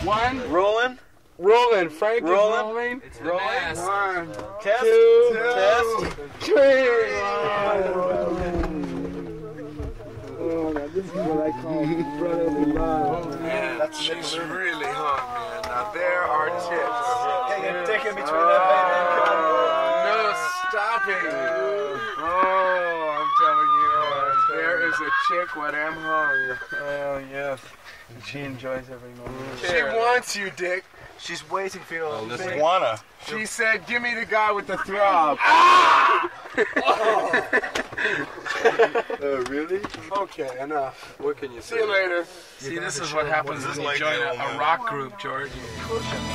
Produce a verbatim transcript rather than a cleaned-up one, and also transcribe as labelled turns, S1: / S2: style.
S1: One.
S2: Rolling.
S1: Rolling. Frank
S2: Rolling.
S1: is rolling.
S3: It's
S2: Rolling.
S1: One.
S2: Test.
S1: Two.
S2: Test.
S1: Three. Oh, now this is what I call brotherly love.
S4: Man,
S2: That's
S4: she's
S2: Nick.
S4: really hung, man. Now there are tips.
S2: Hanging dick in between
S4: Oh,
S2: that baby and cum.
S4: no stopping. Oh, I'm telling you, there is a chick what am hung.
S1: Oh, yes. She enjoys every moment.
S4: She wants you, Dick.
S2: She's waiting for you.
S3: Oh, listen.
S2: Big-
S3: Wanna.
S4: She said, give me the guy with the throb.
S1: Oh, really?
S4: Okay, enough.
S3: What can you
S4: See you later.
S3: See, this is what happens when you join a, a rock group, George.